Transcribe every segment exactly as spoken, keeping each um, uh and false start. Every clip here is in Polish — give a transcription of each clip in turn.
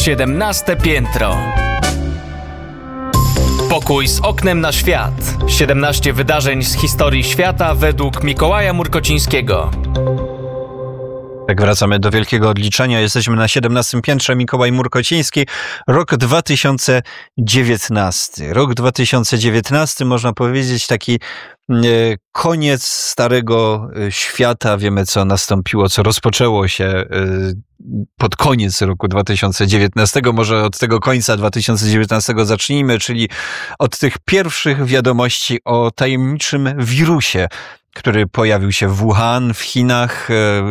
Siedemnaste piętro. Pokój z oknem na świat. siedemnaście wydarzeń z historii świata według Mikołaja Murkocińskiego. Tak, wracamy do wielkiego odliczenia. Jesteśmy na siedemnastym piętrze. Mikołaj Murkociński. Rok dwa tysiące dziewiętnasty. Rok dwa tysiące dziewiętnasty, można powiedzieć, taki koniec starego świata. Wiemy, co nastąpiło, co rozpoczęło się pod koniec roku dwa tysiące dziewiętnastego. Może od tego końca dwa tysiące dziewiętnastego zacznijmy, czyli od tych pierwszych wiadomości o tajemniczym wirusie, który pojawił się w Wuhan, w Chinach.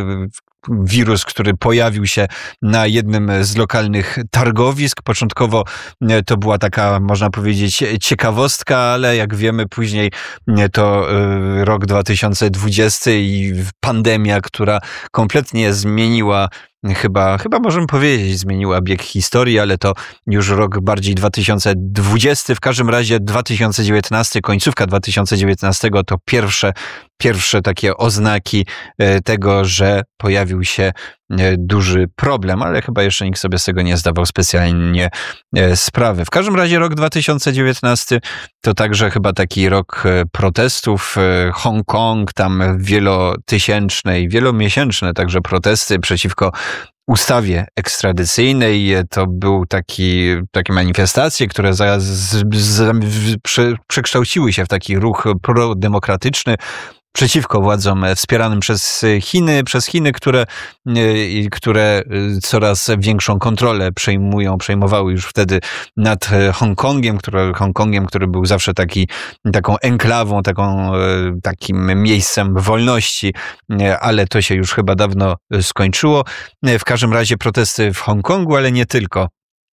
Wirus, który pojawił się na jednym z lokalnych targowisk. Początkowo to była taka, można powiedzieć, ciekawostka, ale jak wiemy, później to rok dwa tysiące dwudziesty i pandemia, która kompletnie zmieniła Chyba, chyba możemy powiedzieć, zmieniła bieg historii, ale to już rok bardziej dwa tysiące dwudziesty. W każdym razie dwa tysiące dziewiętnasty, końcówka dwa tysiące dziewiętnastego to pierwsze, pierwsze takie oznaki tego, że pojawił się duży problem, ale chyba jeszcze nikt sobie z tego nie zdawał specjalnie sprawy. W każdym razie rok dwa tysiące dziewiętnasty to także chyba taki rok protestów. Hongkong, tam wielotysięczne i wielomiesięczne także protesty przeciwko ustawie ekstradycyjnej. To był taki, takie manifestacje, które za, z, z, prze, przekształciły się w taki ruch prodemokratyczny przeciwko władzom wspieranym przez Chiny, przez Chiny, które, które coraz większą kontrolę przejmują, przejmowały już wtedy nad Hongkongiem, który, Hongkongiem, który był zawsze taki, taką enklawą, taką, takim miejscem wolności, ale to się już chyba dawno skończyło. W każdym razie protesty w Hongkongu, ale nie tylko.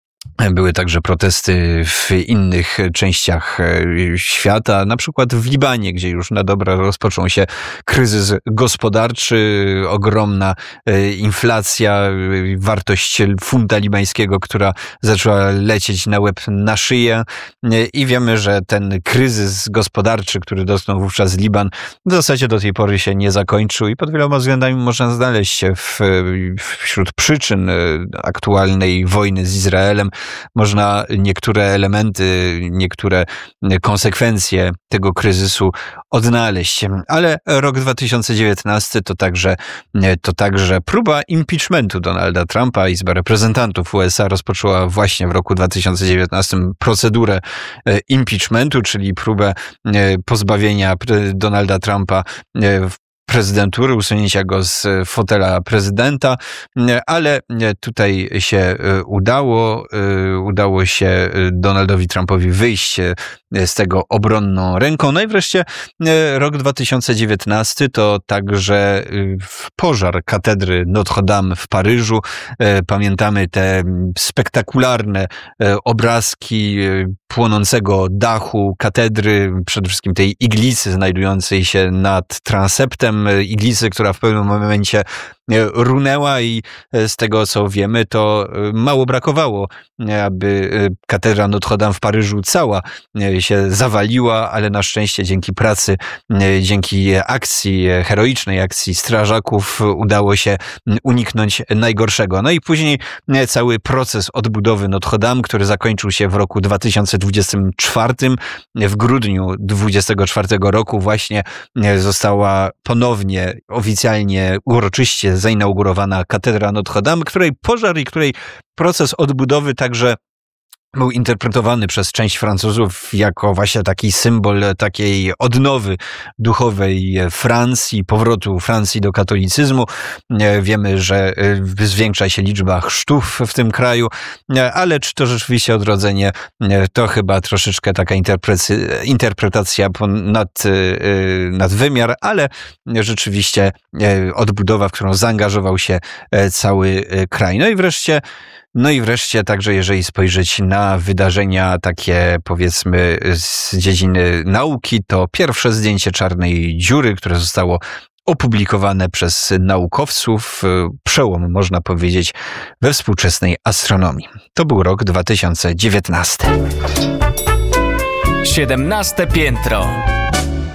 Były także protesty w innych częściach świata, na przykład w Libanie, gdzie już na dobre rozpoczął się kryzys gospodarczy, ogromna inflacja, wartość funta libańskiego, która zaczęła lecieć na łeb, na szyję i wiemy, że ten kryzys gospodarczy, który dotknął wówczas Liban, w zasadzie do tej pory się nie zakończył i pod wieloma względami można znaleźć się w, wśród przyczyn aktualnej wojny z Izraelem. Można niektóre elementy, niektóre konsekwencje tego kryzysu odnaleźć. Ale rok dwa tysiące dziewiętnasty to także, to także próba impeachmentu Donalda Trumpa. Izba Reprezentantów U S A rozpoczęła właśnie w roku dwa tysiące dziewiętnastym procedurę impeachmentu, czyli próbę pozbawienia Donalda Trumpa prezydentury, usunięcia go z fotela prezydenta, ale tutaj się udało, udało się Donaldowi Trumpowi wyjść z tego obronną ręką. No i wreszcie rok dwa tysiące dziewiętnasty to także pożar katedry Notre Dame w Paryżu. Pamiętamy te spektakularne obrazki płonącego dachu katedry, przede wszystkim tej iglicy znajdującej się nad transeptem, iglicy, która w pewnym momencie runęła i z tego, co wiemy, to mało brakowało, aby katedra Notre Dame w Paryżu cała się zawaliła, ale na szczęście dzięki pracy, dzięki akcji, heroicznej akcji strażaków udało się uniknąć najgorszego. No i później cały proces odbudowy Notre Dame, który zakończył się w roku dwa tysiące dwudziestym czwartym. W grudniu dwudziestego czwartego roku właśnie została ponownie, oficjalnie, uroczyście zainaugurowana katedra Notre Dame, której pożar i której proces odbudowy także był interpretowany przez część Francuzów jako właśnie taki symbol takiej odnowy duchowej Francji, powrotu Francji do katolicyzmu. Wiemy, że zwiększa się liczba chrztów w tym kraju, ale czy to rzeczywiście odrodzenie, to chyba troszeczkę taka interpretacja nad, nad wymiar, ale rzeczywiście odbudowa, w którą zaangażował się cały kraj. No i wreszcie No i wreszcie także, jeżeli spojrzeć na wydarzenia takie, powiedzmy, z dziedziny nauki, to pierwsze zdjęcie czarnej dziury, które zostało opublikowane przez naukowców, przełom, można powiedzieć, we współczesnej astronomii. To był rok dwa tysiące dziewiętnasty. Siedemnaste piętro.